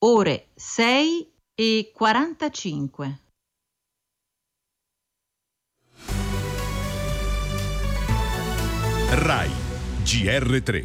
ore 6:45. RAI GR3.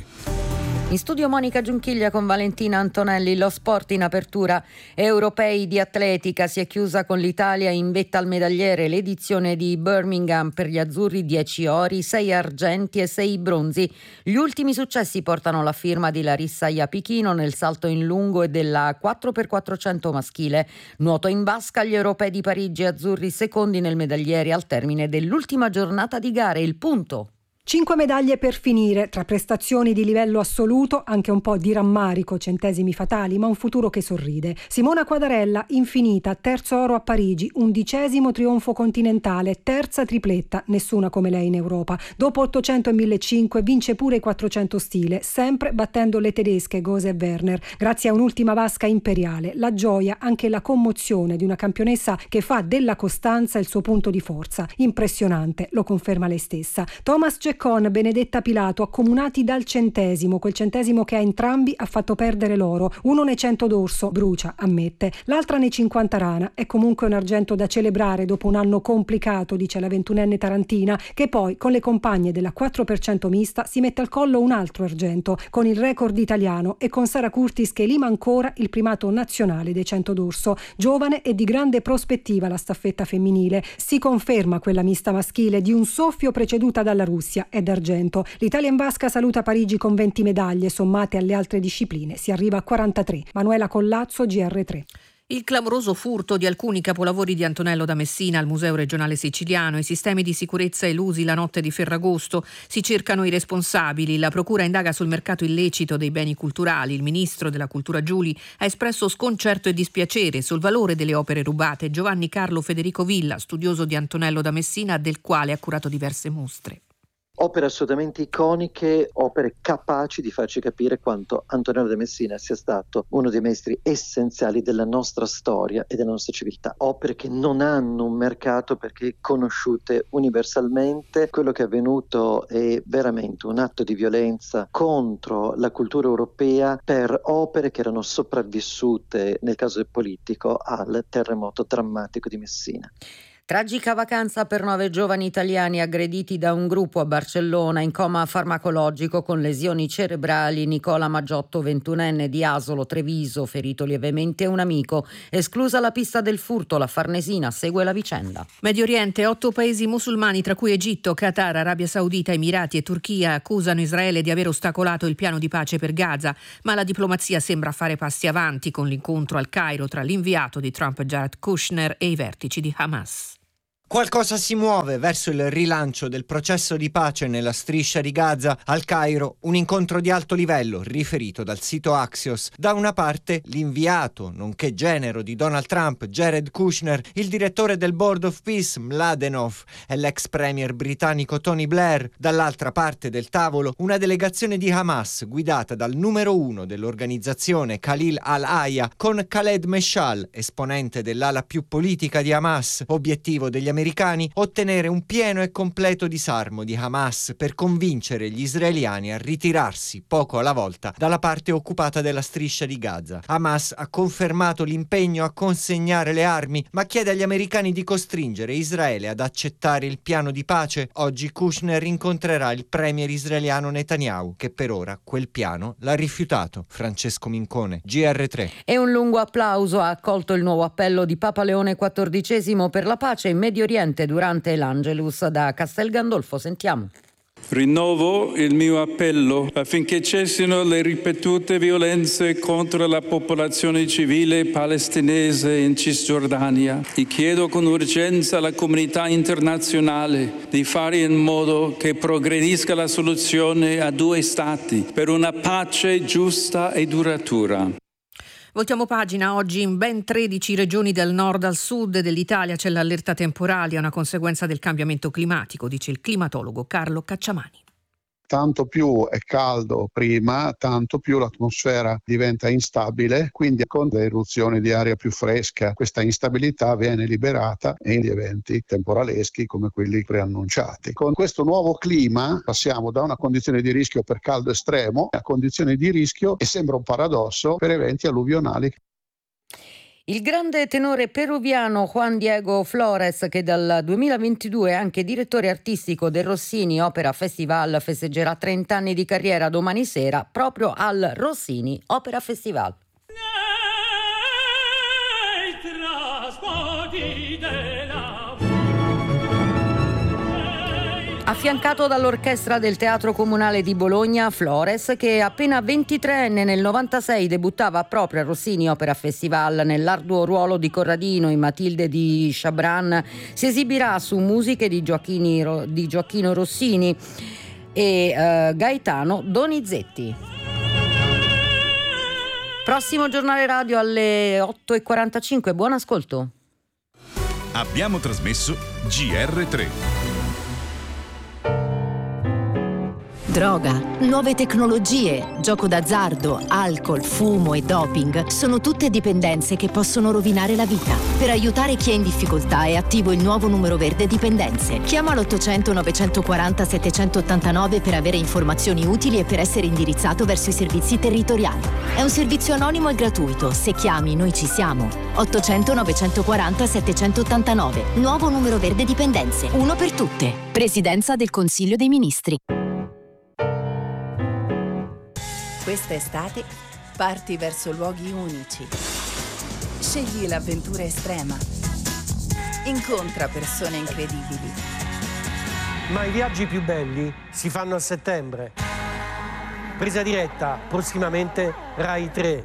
In studio Monica Giunchiglia con Valentina Antonelli. Lo sport in apertura. Europei di atletica si è chiusa con l'Italia in vetta al medagliere. L'edizione di Birmingham per gli azzurri: 10 ori, 6 argenti e 6 bronzi. Gli ultimi successi portano la firma di Larissa Iapichino nel salto in lungo e della 4x400 maschile. Nuoto in vasca, gli europei di Parigi azzurri secondi nel medagliere al termine dell'ultima giornata di gare. Il punto: 5 medaglie per finire, tra prestazioni di livello assoluto, anche un po' di rammarico, centesimi fatali, ma un futuro che sorride. Simona Quadarella, infinita, terzo oro a Parigi, 11° trionfo continentale, terza tripletta, nessuna come lei in Europa. Dopo 800 e 1500 vince pure i 400 stile, sempre battendo le tedesche Gose e Werner, grazie a un'ultima vasca imperiale. La gioia, anche la commozione di una campionessa che fa della costanza il suo punto di forza. Impressionante, lo conferma lei stessa. Thomas con Benedetta Pilato, accomunati dal centesimo, quel centesimo che a entrambi ha fatto perdere l'oro. Uno nei 100 d'orso, brucia, ammette. L'altra nei 50 rana. È comunque un argento da celebrare dopo un anno complicato, dice la 21enne tarantina, che poi con le compagne della 4% mista si mette al collo un altro argento, con il record italiano e con Sara Curtis che lima ancora il primato nazionale dei 100 d'orso. Giovane e di grande prospettiva la staffetta femminile. Si conferma quella mista maschile di un soffio preceduta dalla Russia e d'argento. L'Italia in vasca saluta Parigi con 20 medaglie sommate alle altre discipline. Si arriva a 43. Manuela Collazzo, GR3. Il clamoroso furto di alcuni capolavori di Antonello da Messina al Museo Regionale Siciliano, i sistemi di sicurezza elusi la notte di Ferragosto, si cercano i responsabili. La procura indaga sul mercato illecito dei beni culturali. Il ministro della Cultura Giuli ha espresso sconcerto e dispiacere sul valore delle opere rubate. Giovanni Carlo Federico Villa, studioso di Antonello da Messina, del quale ha curato diverse mostre. Opere assolutamente iconiche, opere capaci di farci capire quanto Antonello da Messina sia stato uno dei maestri essenziali della nostra storia e della nostra civiltà. Opere che non hanno un mercato perché conosciute universalmente. Quello che è avvenuto è veramente un atto di violenza contro la cultura europea per opere che erano sopravvissute, nel caso del politico, al terremoto drammatico di Messina. Tragica vacanza per 9 giovani italiani aggrediti da un gruppo a Barcellona, in coma farmacologico con lesioni cerebrali. Nicola Maggiotto, 21enne di Asolo, Treviso, ferito lievemente un amico. Esclusa la pista del furto, la Farnesina segue la vicenda. Medio Oriente, 8 paesi musulmani, tra cui Egitto, Qatar, Arabia Saudita, Emirati e Turchia, accusano Israele di aver ostacolato il piano di pace per Gaza, ma la diplomazia sembra fare passi avanti con l'incontro al Cairo tra l'inviato di Trump Jared Kushner e i vertici di Hamas. Qualcosa si muove verso il rilancio del processo di pace nella striscia di Gaza. Al Cairo, un incontro di alto livello riferito dal sito Axios. Da una parte, l'inviato, nonché genero di Donald Trump, Jared Kushner, il direttore del Board of Peace, Mladenov, e l'ex premier britannico Tony Blair. Dall'altra parte del tavolo, una delegazione di Hamas guidata dal numero 1 dell'organizzazione, Khalil al-Aya, con Khaled Meshal, esponente dell'ala più politica di Hamas. Obiettivo degli americani: ottenere un pieno e completo disarmo di Hamas per convincere gli israeliani a ritirarsi poco alla volta dalla parte occupata della striscia di Gaza. Hamas ha confermato l'impegno a consegnare le armi, ma chiede agli americani di costringere Israele ad accettare il piano di pace. Oggi Kushner incontrerà il premier israeliano Netanyahu, che per ora quel piano l'ha rifiutato. Francesco Mincone, GR3. E un lungo applauso ha accolto il nuovo appello di Papa Leone XIV per la pace in Medio Oriente durante l'Angelus. Da Castel Gandolfo sentiamo. Rinnovo il mio appello affinché cessino le ripetute violenze contro la popolazione civile palestinese in Cisgiordania e chiedo con urgenza alla comunità internazionale di fare in modo che progredisca la soluzione a 2 stati per una pace giusta e duratura. Voltiamo pagina. Oggi in ben 13 regioni dal nord al sud dell'Italia c'è l'allerta temporale, una conseguenza del cambiamento climatico, dice il climatologo Carlo Cacciamani. Tanto più è caldo prima, tanto più l'atmosfera diventa instabile, quindi con le eruzioni di aria più fresca questa instabilità viene liberata in eventi temporaleschi come quelli preannunciati. Con questo nuovo clima passiamo da una condizione di rischio per caldo estremo a condizioni di rischio, e sembra un paradosso, per eventi alluvionali. Il grande tenore peruviano Juan Diego Flores, che dal 2022 è anche direttore artistico del Rossini Opera Festival, festeggerà 30 anni di carriera domani sera proprio al Rossini Opera Festival. Affiancato dall'orchestra del Teatro Comunale di Bologna, Flores, che appena 23enne nel 96 debuttava proprio al Rossini Opera Festival nell'arduo ruolo di Corradino in Matilde di Chabran, si esibirà su musiche di Gioacchino Rossini e Gaetano Donizetti. Prossimo giornale radio alle 8:45. Buon ascolto. Abbiamo trasmesso GR3. Droga, nuove tecnologie, gioco d'azzardo, alcol, fumo e doping sono tutte dipendenze che possono rovinare la vita. Per aiutare chi è in difficoltà è attivo il nuovo numero verde dipendenze. Chiama l'800 940 789 per avere informazioni utili e per essere indirizzato verso i servizi territoriali. È un servizio anonimo e gratuito. Se chiami, noi ci siamo. 800 940 789. Nuovo numero verde dipendenze. Uno per tutte. Presidenza del Consiglio dei Ministri. Questa estate parti verso luoghi unici. Scegli l'avventura estrema. Incontra persone incredibili. Ma i viaggi più belli si fanno a settembre. Presa diretta, prossimamente Rai 3.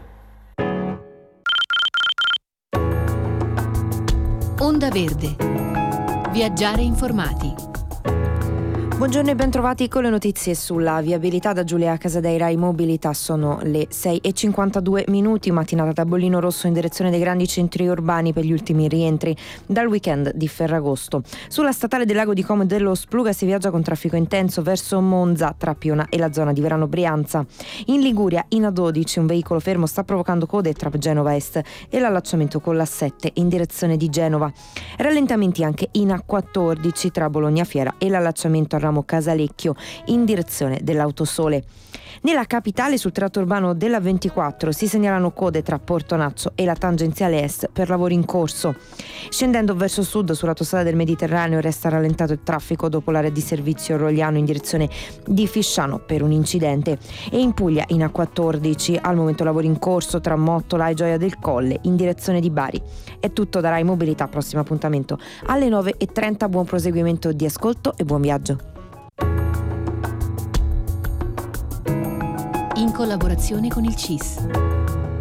Onda Verde. Viaggiare informati. Buongiorno e bentrovati con le notizie sulla viabilità da Giulia Casadei. Rai Mobilità. Sono le 6:52, mattinata da bollino rosso in direzione dei grandi centri urbani per gli ultimi rientri dal weekend di Ferragosto. Sulla statale del Lago di Como e dello Spluga si viaggia con traffico intenso verso Monza, tra Piona e la zona di Verano Brianza. In Liguria, in A12, un veicolo fermo sta provocando code tra Genova Est e l'allacciamento con la 7 in direzione di Genova. Rallentamenti anche in A14 tra Bologna Fiera e l'allacciamento al ramo Casalecchio in direzione dell'Autosole. Nella capitale, sul tratto urbano della 24 si segnalano code tra Portonaccio e la tangenziale est per lavori in corso. Scendendo verso sud sull'autostrada del Mediterraneo resta rallentato il traffico dopo l'area di servizio Rogliano in direzione di Fisciano per un incidente, e in Puglia in A14 al momento lavori in corso tra Mottola e Gioia del Colle in direzione di Bari. È tutto da Rai Mobilità, prossimo appuntamento alle 9:30. Buon proseguimento di ascolto e buon viaggio. In collaborazione con il CIS.